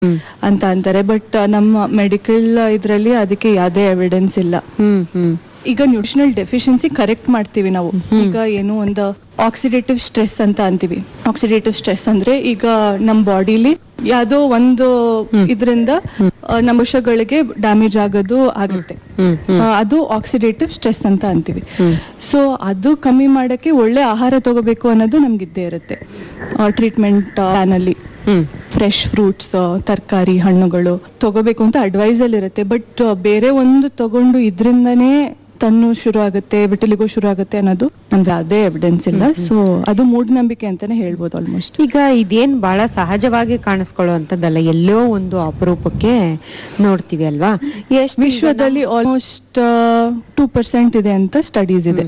ಅಂತ ಅಂತಾರೆ. ಬಟ್ ನಮ್ಮ ಮೆಡಿಕಲ್ ಇದ್ರಲ್ಲಿ ಅದಕ್ಕೆ ಯಾವುದೇ ಎವಿಡೆನ್ಸ್ ಇಲ್ಲ. ಈಗ ನ್ಯೂಟ್ರಿಷನಲ್ ಡೆಫಿಷಿಯನ್ಸಿ ಕರೆಕ್ಟ್ ಮಾಡ್ತೀವಿ ನಾವು. ಈಗ ಏನು ಒಂದು ಆಕ್ಸಿಡೇಟಿವ್ ಸ್ಟ್ರೆಸ್ ಅಂತ ಅಂತೀವಿ. ಆಕ್ಸಿಡೇಟಿವ್ ಸ್ಟ್ರೆಸ್ ಅಂದ್ರೆ ಈಗ ನಮ್ಮ ಬಾಡಿಲಿ ಯಾವ್ದೋ ಒಂದು ಇದರಿಂದ ನಮ್ಮ ಕೋಶಗಳಿಗೆ ಡ್ಯಾಮೇಜ್ ಆಗೋದು ಆಗುತ್ತೆ. ಅದು ಆಕ್ಸಿಡೇಟಿವ್ ಸ್ಟ್ರೆಸ್ ಅಂತ ಅಂತೀವಿ. ಸೊ ಅದು ಕಮ್ಮಿ ಮಾಡಕ್ಕೆ ಒಳ್ಳೆ ಆಹಾರ ತಗೋಬೇಕು ಅನ್ನೋದು ನಮ್ಗಿದ್ದೇ ಇರುತ್ತೆ. ಟ್ರೀಟ್ಮೆಂಟ್ ಪ್ಲಾನ್ ಅಲ್ಲಿ ಫ್ರೆಶ್ ಫ್ರೂಟ್ಸ್, ತರಕಾರಿ, ಹಣ್ಣುಗಳು ತಗೋಬೇಕು ಅಂತ ಅಡ್ವೈಸ್ ಅಲ್ಲಿ ಇರುತ್ತೆ. ಬಟ್ ಬೇರೆ ಒಂದು ತಗೊಂಡು ಇದ್ರಿಂದನೇ ತನ್ನು ಶುರು ಆಗುತ್ತೆ, ವಿಟಿಲಿಗೋ ಶುರು ಆಗುತ್ತೆ ಅನ್ನೋದು ನಮ್ದು ಅದೇ ಎವಿಡೆನ್ಸ್ ಇಲ್ಲ. ಸೊ ಅದು ಮೂಢನಂಬಿಕೆ ಅಂತಾನೆ ಹೇಳ್ಬೋದು ಆಲ್ಮೋಸ್ಟ್. ಈಗ ಇದೇನ್ ಬಹಳ ಸಹಜವಾಗಿ ಕಾಣಿಸ್ಕೊಳ್ಳುವಂತದ್ದಲ್ಲ, ಎಲ್ಲೋ ಒಂದು ಅಪರೂಪಕ್ಕೆ ನೋಡ್ತೀವಿ ಅಲ್ವಾ. ವಿಶ್ವದಲ್ಲಿ ಆಲ್ಮೋಸ್ಟ್ 2% ಇದೆ ಅಂತ ಸ್ಟಡೀಸ್ ಇದೆ.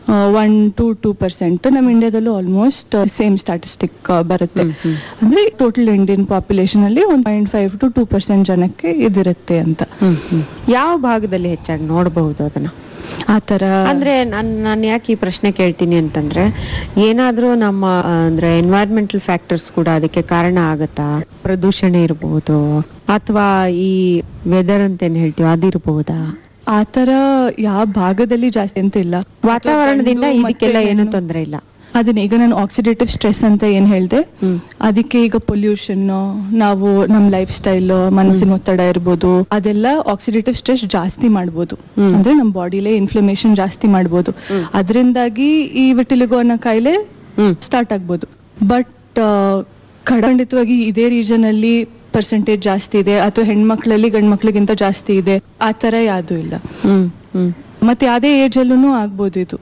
1 to 2%. ನಮ್ಮ ಇಂಡಿಯಾದಲ್ಲೂ ಆಲ್ಮೋಸ್ಟ್ ಸೇಮ್ ಸ್ಟಾಟಿಸ್ಟಿಕ್ ಬರುತ್ತೆ. ಅಂದ್ರೆ ಟೋಟಲ್ ಇಂಡಿಯನ್ ಪಾಪ್ಯುಲೇಷನ್ ಅಲ್ಲಿ 1.5 to 2% ಜನಕ್ಕೆ ಇದಿರುತ್ತೆ ಅಂತ. ಯಾವ ಭಾಗದಲ್ಲಿ ಹೆಚ್ಚಾಗಿ ನೋಡಬಹುದು ಅದನ್ನ? ಆತರ ಅಂದ್ರೆ ನಾನು ಯಾಕೆ ಈ ಪ್ರಶ್ನೆ ಕೇಳ್ತೀನಿ ಅಂತಂದ್ರೆ, ಏನಾದ್ರೂ ನಮ್ಮ ಅಂದ್ರೆ ಎನ್ವೈರನ್ಮೆಂಟಲ್ ಫ್ಯಾಕ್ಟರ್ಸ್ ಕೂಡ ಅದಕ್ಕೆ ಕಾರಣ ಆಗತ್ತಾ? ಪ್ರದೂಷಣ ಇರಬಹುದು, ಅಥವಾ ಈ ವೆದರ್ ಅಂತ ಏನ್ ಹೇಳ್ತೀವಿ ಅದಿರಬಹುದಾ? ಆತರ ಯಾವ ಭಾಗದಲ್ಲಿ ಜಾಸ್ತಿ ಅಂತ ಇಲ್ಲ. ವಾತಾವರಣದಿಂದ ಇದಕ್ಕೆಲ್ಲ ಏನು ತೊಂದರೆ ಇಲ್ಲ. ಅದನ್ನ ಈಗ ನಾನು ಆಕ್ಸಿಡೇಟಿವ್ ಸ್ಟ್ರೆಸ್ ಅಂತ ಏನ್ ಹೇಳ್ದೆ, ಅದಕ್ಕೆ ಈಗ ಪೊಲ್ಯೂಷನ್, ನಾವು ನಮ್ ಲೈಫ್ ಸ್ಟೈಲ್, ಮನಸ್ಸಿನ ಒತ್ತಡ ಇರ್ಬೋದು, ಅದೆಲ್ಲ ಆಕ್ಸಿಡೇಟಿವ್ ಸ್ಟ್ರೆಸ್ ಜಾಸ್ತಿ ಮಾಡ್ಬೋದು. ಅಂದ್ರೆ ನಮ್ ಬಾಡಿಲೇ ಇನ್ಫ್ಲಮೇಷನ್ ಜಾಸ್ತಿ ಮಾಡ್ಬೋದು. ಅದರಿಂದಾಗಿ ಈ ವಿಟಿಲಿಗೋ ಅನ್ನೋ ಕಾಯಿಲೆ ಸ್ಟಾರ್ಟ್ ಆಗ್ಬೋದು. ಬಟ್ ಖಂಡಿತವಾಗಿ ಇದೇ ರೀಜನ್ ಅಲ್ಲಿ ಪರ್ಸೆಂಟೇಜ್ ಜಾಸ್ತಿ ಇದೆ ಅಥವಾ ಹೆಣ್ಮಕ್ಳಲ್ಲಿ ಗಂಡ್ಮಕ್ಳಿಗಿಂತ ಜಾಸ್ತಿ ಇದೆ, ಆ ತರ ಯಾವ್ದು ಇಲ್ಲ. ಮತ್ತೆ ಯಾವ್ದೇ ಏಜ್ ಅಲ್ಲೂ ಆಗ್ಬೋದು ಇದು.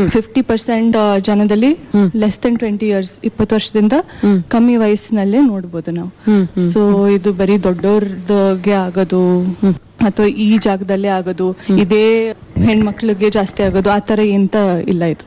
50% ಜನದಲ್ಲಿ ಲೆಸ್ ದೆನ್ 20 years, 20 ವರ್ಷದಿಂದ ಕಮ್ಮಿ ವಯಸ್ಸಿನಲ್ಲೇ ನೋಡ್ಬೋದು ನಾವು. ಸೊ ಇದು ಬರೀ ದೊಡ್ಡವ್ರಗೆ ಆಗೋದು ಅಥವಾ ಈ ಜಾಗದಲ್ಲೇ ಆಗೋದು, ಇದೇ ಹೆಣ್ಮಕ್ಳಿಗೆ ಜಾಸ್ತಿ ಆಗೋದು, ಆತರ ಎಂತ ಇಲ್ಲ ಇದು.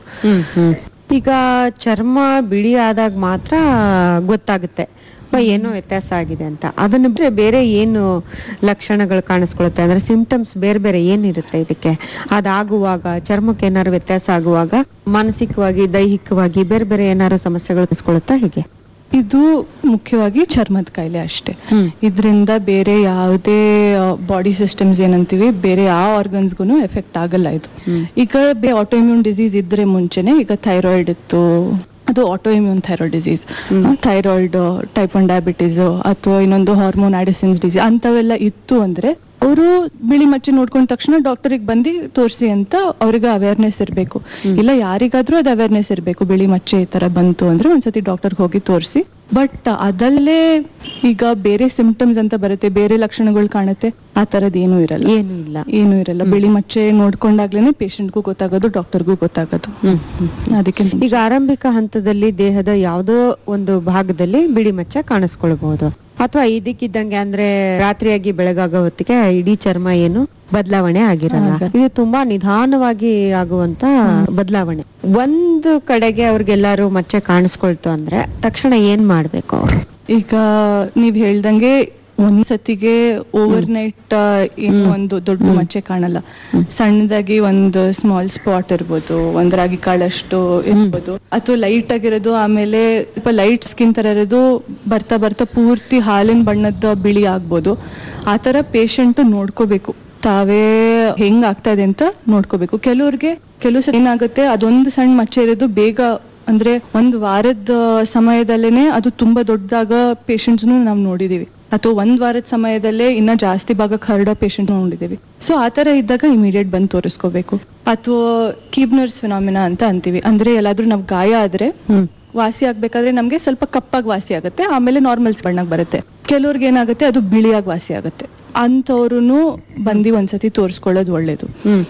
ಈಗ ಚರ್ಮ ಬಿಳಿ ಆದಾಗ ಮಾತ್ರ ಗೊತ್ತಾಗುತ್ತೆ ಏನೋ ವ್ಯತ್ಯಾಸ ಆಗಿದೆ ಅಂತ. ಅದನ್ನ ಬಿಟ್ರೆ ಬೇರೆ ಏನು ಲಕ್ಷಣಗಳು ಕಾಣಿಸ್ಕೊಳುತ್ತೆ? ಅಂದ್ರೆ ಸಿಂಪ್ಟಮ್ಸ್ ಬೇರೆ ಬೇರೆ ಏನಿರುತ್ತೆ ಇದಕ್ಕೆ? ಅದಾಗುವಾಗ ಚರ್ಮಕ್ಕೆ ಏನಾದ್ರು ವ್ಯತ್ಯಾಸ ಆಗುವಾಗ ಮಾನಸಿಕವಾಗಿ, ದೈಹಿಕವಾಗಿ ಬೇರೆ ಬೇರೆ ಏನಾದ್ರು ಸಮಸ್ಯೆಗಳು ಕಾಣಿಸ್ಕೊಳುತ್ತಾ? ಹೀಗೆ ಇದು ಮುಖ್ಯವಾಗಿ ಚರ್ಮದ ಕಾಯಿಲೆ ಅಷ್ಟೇ. ಇದರಿಂದ ಬೇರೆ ಯಾವುದೇ ಬಾಡಿ ಸಿಸ್ಟಮ್ಸ್ ಏನಂತೀವಿ, ಬೇರೆ ಯಾವ ಆರ್ಗನ್ಸ್ಗೂ ಎಫೆಕ್ಟ್ ಆಗಲ್ಲ ಇದು. ಈಗ ಆಟೋಇಮ್ಯೂನ್ ಡಿಸೀಸ್ ಇದ್ರೆ ಮುಂಚೆನೆ, ಈಗ ಥೈರಾಯ್ಡ್ ಇತ್ತು, ಅದು autoimmune thyroid disease, thyroid, type 1 diabetes ಅಥವಾ ಇನ್ನೊಂದು ಹಾರ್ಮೋನ್ ಆಡಿಸನ್ಸ್ ಡಿಸೀಸ್ ಅಂತವೆಲ್ಲ ಇತ್ತು ಅಂದ್ರೆ ಅವರು ಬಿಳಿ ಮಚ್ಚೆ ನೋಡ್ಕೊಂಡ ತಕ್ಷಣ ಡಾಕ್ಟರಿಗೆ ಬಂದು ತೋರಿಸಿ ಅಂತ ಅವ್ರಿಗೆ ಅವೇರ್ನೆಸ್ ಇರಬೇಕು. ಇಲ್ಲ ಯಾರಿಗಾದ್ರೂ ಅದು ಅವೇರ್ನೆಸ್ ಇರಬೇಕು, ಬಿಳಿ ಮಚ್ಚೆ ಈ ತರ ಬಂತು ಅಂದ್ರೆ ಒಂದ್ಸತಿ ಡಾಕ್ಟರ್ಗೆ ಹೋಗಿ ತೋರಿಸಿ. ಬಟ್ ಅದಲ್ಲೇ ಈಗ ಬೇರೆ ಸಿಂಪ್ಟಮ್ಸ್ ಅಂತ ಬರುತ್ತೆ, ಬೇರೆ ಲಕ್ಷಣಗಳು ಕಾಣುತ್ತೆ, ಆ ತರದ್ ಏನೂ ಇರಲ್ಲ. ಏನು ಇರಲ್ಲ. ಬಿಳಿ ಮಚ್ಚೆ ನೋಡ್ಕೊಂಡಾಗ್ಲೇನೆ ಪೇಷಂಟ್ಗೂ ಗೊತ್ತಾಗೋದು, ಡಾಕ್ಟರ್ಗೂ ಗೊತ್ತಾಗೋದು. ಅದಕ್ಕೆ ಈಗ ಆರಂಭಿಕ ಹಂತದಲ್ಲಿ ದೇಹದ ಯಾವುದೋ ಒಂದು ಭಾಗದಲ್ಲಿ ಬಿಳಿ ಮಚ್ಚೆ ಕಾಣಿಸ್ಕೊಳ್ಬಹುದು, ಅಥವಾ ಇದಕ್ಕಿದ್ದಂಗೆ ಅಂದ್ರೆ ರಾತ್ರಿಯಾಗಿ ಬೆಳಗಾಗೋ ಹೊತ್ತಿಗೆ ಇಡೀ ಚರ್ಮ ಏನು ಬದಲಾವಣೆ ಆಗಿರಲ್ಲ. ಇದು ತುಂಬಾ ನಿಧಾನವಾಗಿ ಆಗುವಂತ ಬದಲಾವಣೆ. ಒಂದು ಕಡೆಗೆ ಅವ್ರಿಗೆಲ್ಲಾರು ಮಚ್ಚೆ ಕಾಣಿಸ್ಕೊಳ್ತು ಅಂದ್ರೆ ತಕ್ಷಣ ಏನ್ ಮಾಡ್ಬೇಕು ಅವ್ರು? ಈಗ ನೀವ್ ಹೇಳ್ದಂಗೆ ಒಂದ್ಸತಿಗೆ ಓವರ್ ನೈಟ್ ಏನು ಒಂದು ದೊಡ್ಡ ಮಚ್ಚೆ ಕಾಣಲ್ಲ. ಸಣ್ಣದಾಗಿ ಒಂದು ಸ್ಮಾಲ್ ಸ್ಪಾಟ್ ಇರ್ಬೋದು, ಒಂದ್ ರಾಗಿ ಕಾಳಷ್ಟು ಇರ್ಬೋದು, ಅಥವಾ ಲೈಟ್ ಆಗಿರೋದು, ಆಮೇಲೆ ಸ್ವಲ್ಪ ಲೈಟ್ ಸ್ಕಿನ್ ತರ ಇರೋದು, ಬರ್ತಾ ಬರ್ತಾ ಪೂರ್ತಿ ಹಾಲಿನ ಬಣ್ಣದ ಬಿಳಿ ಆಗ್ಬೋದು. ಆತರ ಪೇಷಂಟ್ ನೋಡ್ಕೋಬೇಕು, ತಾವೇ ಹೆಂಗ್ ಆಗ್ತಾ ಇದೆ ಅಂತ ನೋಡ್ಕೋಬೇಕು. ಕೆಲವು ಸಲ ಏನಾಗುತ್ತೆ, ಅದೊಂದು ಸಣ್ಣ ಮಚ್ಚೆ ಇರೋದು ಬೇಗ ಅಂದ್ರೆ ಒಂದ್ ವಾರದ ಸಮಯದಲ್ಲೇನೆ ಅದು ತುಂಬಾ ದೊಡ್ಡದಾಗ ಪೇಷಂಟ್ಸ್ ನಾವು ನೋಡಿದೀವಿ, ಅಥವಾ ಒಂದ್ ವಾರದ ಸಮಯದಲ್ಲೇ ಇನ್ನ ಜಾಸ್ತಿ ಭಾಗಕ್ಕೆ ಹರಡೋ ಪೇಷಂಟ್ ನೋಡಿದೀವಿ. ಸೊ ಆತರ ಇದ್ದಾಗ ಇಮಿಡಿಯೇಟ್ ಬಂದು ತೋರಿಸ್ಕೋಬೇಕು. ಅಥವಾ ಕೀಬ್ನರ್ಸ್ ಫಿನಾಮಿನಾ ಅಂತ ಅಂತೀವಿ. ಅಂದ್ರೆ ಎಲ್ಲಾದ್ರೂ ನಾವ್ ಗಾಯ ಆದ್ರೆ ವಾಸಿ ಆಗ್ಬೇಕಾದ್ರೆ ನಮ್ಗೆ ಸ್ವಲ್ಪ ಕಪ್ಪಾಗಿ ವಾಸಿ ಆಗುತ್ತೆ, ಆಮೇಲೆ ನಾರ್ಮಲ್ಸ್ ಬಣ್ಣಕ್ಕೆ ಬರುತ್ತೆ. ಕೆಲವ್ರಿಗೆ ಏನಾಗುತ್ತೆ, ಅದು ಬಿಳಿಯಾಗಿ ವಾಸಿ ಆಗುತ್ತೆ. ಅಂತವ್ರುನು ಬಂದು ಒಂದ್ಸತಿ ತೋರಿಸ್ಕೊಳ್ಳೋದು ಒಳ್ಳೇದು.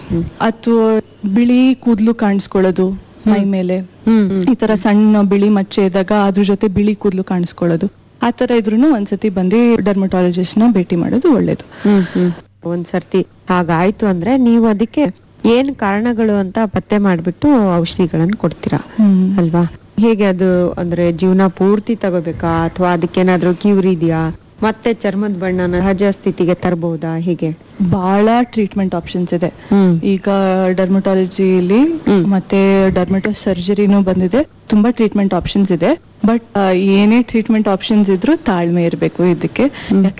ಅಥವಾ ಬಿಳಿ ಕೂದ್ಲು ಕಾಣಿಸ್ಕೊಳ್ಳೋದು ಮೈ ಮೇಲೆ, ಈ ತರ ಸಣ್ಣ ಬಿಳಿ ಮಚ್ಚೆ ಇದ್ದಾಗ ಅದ್ರ ಜೊತೆ ಬಿಳಿ ಕೂದ್ಲು ಕಾಣಿಸ್ಕೊಳ್ಳೋದು, ಆತರ ಇದ್ರೂ ಒಂದ್ಸತಿ ಬಂದು ಡರ್ಮಟಾಲಜಿಸ್ಟ್ ನ ಭೇಟಿ ಮಾಡೋದು ಒಳ್ಳೇದು. ಒಂದ್ಸರ್ತಿ ಹಾಗಾಯ್ತು ಅಂದ್ರೆ ನೀವು ಅದಕ್ಕೆ ಏನ್ ಕಾರಣಗಳು ಅಂತ ಪತ್ತೆ ಮಾಡ್ಬಿಟ್ಟು ಔಷಧಿಗಳನ್ನ ಕೊಡ್ತೀರಾ ಅಲ್ವಾ? ಹೇಗೆ ಅದು ಅಂದ್ರೆ ಜೀವನ ಪೂರ್ತಿ ತಗೋಬೇಕಾ, ಅಥವಾ ಅದಕ್ಕೇನಾದ್ರೂ ಕ್ಯೂರ್ ಇದೆಯಾ, ಮತ್ತೆ ಚರ್ಮದ ಬಣ್ಣನ ಸಹಜ ಸ್ಥಿತಿಗೆ ತರಬಹುದಾ? ಹೀಗೆ ಬಹಳ ಟ್ರೀಟ್ಮೆಂಟ್ ಆಪ್ಷನ್ಸ್ ಇದೆ. ಹ್ಮ್. ಈಗ ಡರ್ಮಟಾಲಜಿಲಿ ಮತ್ತೆ ಡರ್ಮಟೋ ಸರ್ಜರಿನೂ ಬಂದಿದೆ, ತುಂಬಾ ಟ್ರೀಟ್ಮೆಂಟ್ ಆಪ್ಷನ್ಸ್ ಇದೆ. ಬಟ್ ಏನೇ ಟ್ರೀಟ್ಮೆಂಟ್ ಆಪ್ಷನ್ಸ್ ಇದ್ರೂ ತಾಳ್ಮೆ ಇರಬೇಕು ಇದಕ್ಕೆ.